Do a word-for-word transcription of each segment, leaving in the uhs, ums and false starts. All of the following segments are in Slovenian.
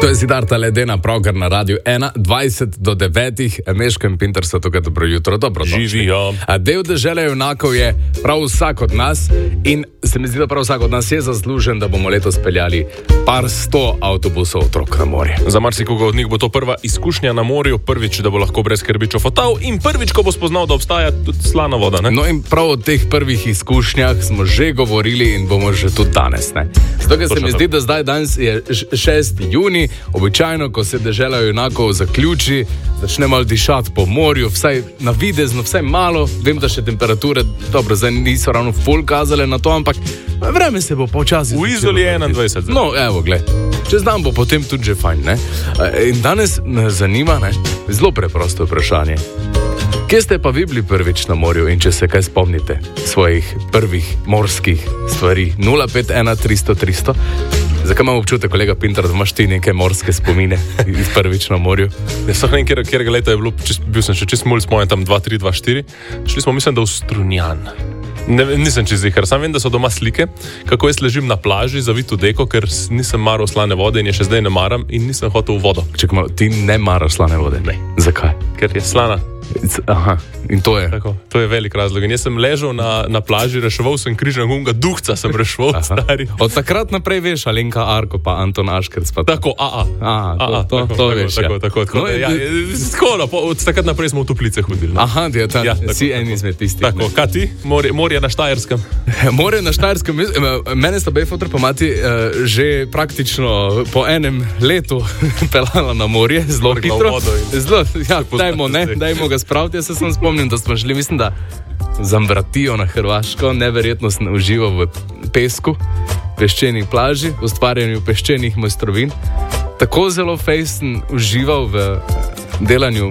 To je Siddharta Ledena, program na Radiu ena, dvajset do devetih, Meško in Pinter so tukaj, dobro jutro, dobro došli. Živijo. Del dežele junakov je prav vsak od nas in se mi zdi, da prav vsak od nas je zaslužen, da bomo letos peljali par sto avtobusov otrok na morje. Za marsikoga od njih bo to prva izkušnja na morju, prvič, da bo lahko brez skrbičo fotal in prvič, ko bo spoznal, da obstaja tudi slana voda. Ne? No in prav o teh prvih izkušnjah smo že govorili in bomo že tudi danes. Ne? Zato, ker se mi zdi, da zdaj danes je šesti junij, običajno, ko se dežela junakov zaključi, začne malo dišati po morju, vsaj navidezno, vsaj malo. Vem, da še temperature, dobro, zdaj niso ravno full kazale na to, ampak vreme se bo počasi. V Izoli je enaindvajset. No, evo, gled. Čez dan bo potem tudi že fajn, ne? In danes me zanima, ne? Zelo preprosto vprašanje. Kje ste pa vi bili prvič na morju in če se kaj spomnite svojih prvih morskih stvari? nula pet ena tristo tristo. Zakaj imam občutek, kolega Pinter, da imaš ti neke morske spomine iz prvič na morju? Ja, vsak nekaj, kjer leta je bilo, čist, bil sem še čist mulj spomen, tam dva tri dva štiri. Šli smo, mislim, da v Strunjan. Ne, nisem čez zihar, sam vem, da so doma slike, kako jaz ležim na plaži, zavit v deko, ker nisem maral slane vode in je še zdaj ne maram in nisem hotel v vodo. Čekaj malo, ti ne maraš slane vode? Ne. Zakaj? Ker je slana. Aha, in to je? Tako, to je velik razlog. In jaz sem ležal na, na plaži, reševal sem križem gunga, duhca sem reševal, stari. Od takrat naprej veš, Alenka Arko pa Anton Aškerc pa tako. Tako, a a. A, to, to, to veš, tako, ja. Tako, tako, no, ja, skoro, od takrat naprej smo v Toplice hodili. Ne? Aha, je ta, ja, tako, si en izmed tistih. Tako, kaj ti? Morje, morje na Štajerskem. Morje na Štajerskem. Mene sta bej fotor pa mati uh, že praktično po enem letu pelala na morje, zelo hitro. Zelo, ja, dajmo, ne, dajmo ga spraviti, jaz se sem spomnim, da smo šli, mislim, da Zambratijo na Hrvaško, neverjetno sem užival v pesku, peščenih plaži, ustvarjanju peščenih mojstrovin. Tako zelo fejs sem užival v delanju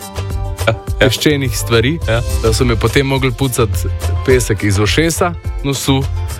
ja, ja. peščenih stvari, ja. Da so me potem mogli pucati pesek iz ušesa, nosu,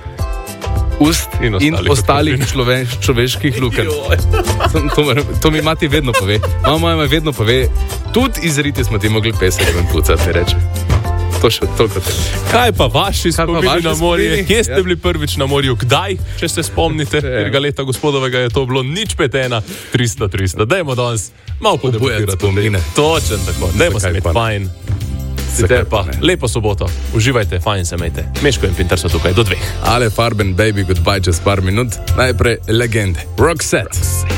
ust in, in ostalih človeš, človeških lukenj. To, to mi mati vedno pove. Mama mi vedno pove, tudi izriti smo ti mogli pesek ven pucati, reče. To še toliko te. Kaj pa vaši spomini na morje? Kje ste ja. bili prvič na morju? Kdaj? Če se spomnite, tega leta gospodovega je to bilo nič pet ena tristo tristo. Dajmo danes malo podebatirati spomine. Točen tako. Dajmo se imeti fajn. Sicer pa lepo soboto. Uživajte, fajn se imejte. Meško in Pinter so tukaj do dveh. Ale Farben, baby, goodbye, čez par minut. Najprej legende. Roxette.